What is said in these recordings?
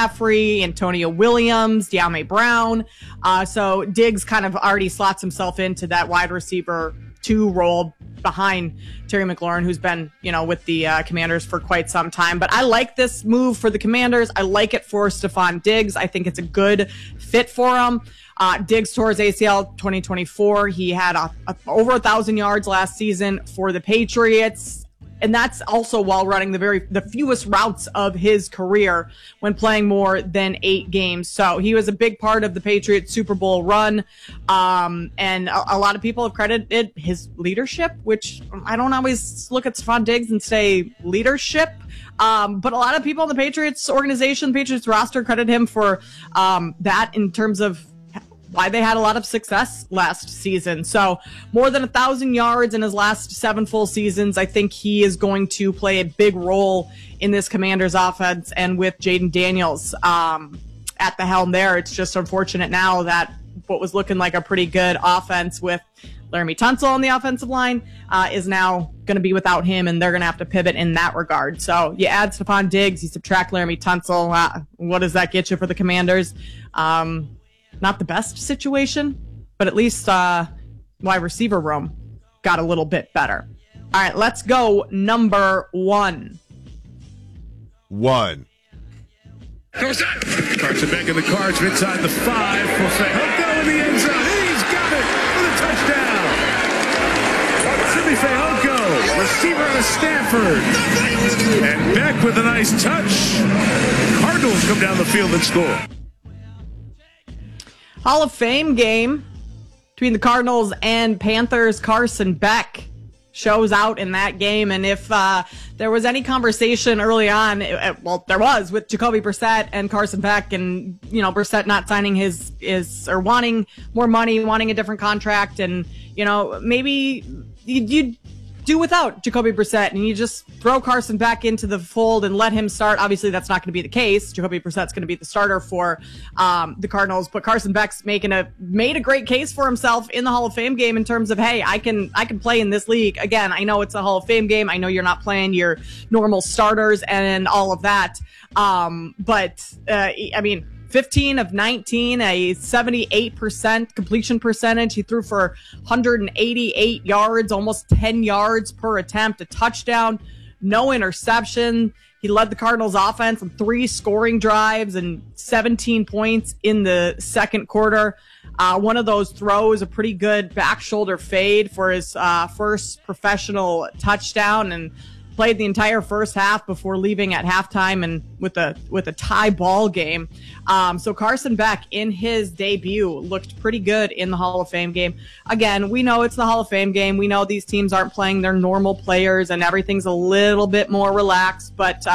McCaffrey, Antonio Williams, De'Ami Brown. So Diggs kind of already slots himself into that wide receiver 2 role behind Terry McLaurin, who's been, with the Commanders for quite some time. But I like this move for the Commanders. I like it for Stephon Diggs. I think it's a good fit for him. Diggs tore his ACL 2024. He had over 1,000 yards last season for the Patriots. And that's also while running the fewest routes of his career when playing more than 8 games. So he was a big part of the Patriots Super Bowl run. And a lot of people have credited his leadership, which I don't always look at Stephon Diggs and say leadership. But a lot of people in the Patriots organization, Patriots roster, credit him for that in terms of why they had a lot of success last season. So more than 1,000 yards in his last 7 full seasons. I think he is going to play a big role in this Commanders offense, and with Jaden Daniels at the helm there, it's just unfortunate now that what was looking like a pretty good offense with Laramie Tunsil on the offensive line is now going to be without him, and they're going to have to pivot in that regard. So you add Stephon Diggs, you subtract Laramie Tunsil. What does that get you for the Commanders? Not the best situation, but at least wide receiver room got a little bit better. All right, let's go number 1. Carson back in the Cards inside the 5. Fehoko in the end zone. He's got it for the touchdown. Jimmy Fehoko, receiver out of Stanford. And Beck with a nice touch. Cardinals come down the field and score. Hall of Fame game between the Cardinals and Panthers. Carson Beck shows out in that game. And if there was any conversation early on, there was with Jacoby Brissett and Carson Beck, and, Brissett not signing or wanting more money, wanting a different contract. And, maybe you'd do without Jacoby Brissett and you just throw Carson Beck into the fold and let him start. Obviously, that's not going to be the case. Jacoby Brissett's going to be the starter for the Cardinals, but Carson Beck's made a great case for himself in the Hall of Fame game in terms of, hey, I can play in this league. Again, I know it's a Hall of Fame game. I know you're not playing your normal starters and all of that. 15 of 19, a 78% completion percentage. He threw for 188 yards, almost 10 yards per attempt, a touchdown, no interception. He led the Cardinals offense on 3 scoring drives and 17 points in the second quarter. One of those throws, a pretty good back shoulder fade for his first professional touchdown, and played the entire first half before leaving at halftime and with a tie ball game. So Carson Beck in his debut looked pretty good in the Hall of Fame game. Again, we know it's the Hall of Fame game. We know these teams aren't playing their normal players and everything's a little bit more relaxed. But,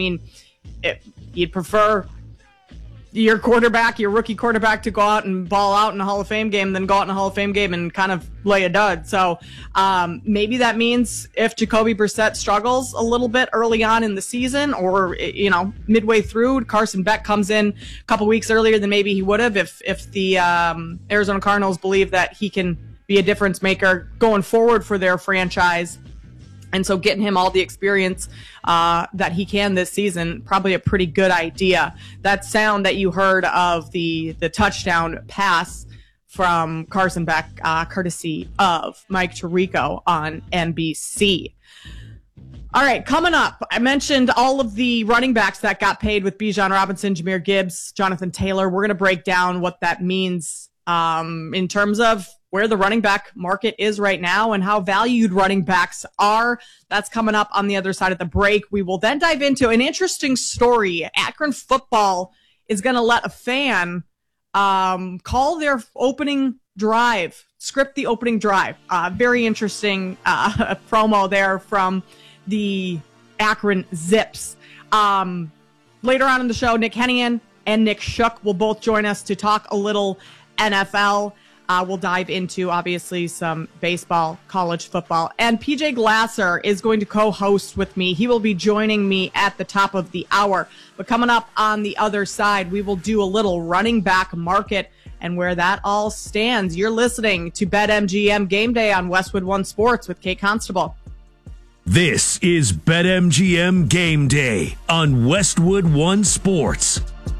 you'd prefer your rookie quarterback to go out and ball out in a Hall of Fame game than go out in a Hall of Fame game and kind of lay a dud. So maybe that means if Jacoby Brissett struggles a little bit early on in the season, or, midway through, Carson Beck comes in a couple weeks earlier than maybe he would have if the Arizona Cardinals believe that he can be a difference maker going forward for their franchise. And so getting him all the experience that he can this season, probably a pretty good idea. That sound that you heard of the touchdown pass from Carson Beck, courtesy of Mike Tirico on NBC. All right, coming up, I mentioned all of the running backs that got paid with Bijan Robinson, Jahmyr Gibbs, Jonathan Taylor. We're going to break down what that means in terms of where the running back market is right now and how valued running backs are. That's coming up on the other side of the break. We will then dive into an interesting story. Akron football is going to let a fan call their opening drive, script the opening drive. Very interesting promo there from the Akron Zips. Later on in the show, Nick Hennigan and Nick Shook will both join us to talk a little NFL. We'll dive into, obviously, some baseball, college football. And PJ Glasser is going to co-host with me. He will be joining me at the top of the hour. But coming up on the other side, we will do a little running back market and where that all stands. You're listening to BetMGM Game Day on Westwood One Sports with Kate Constable. This is BetMGM Game Day on Westwood One Sports.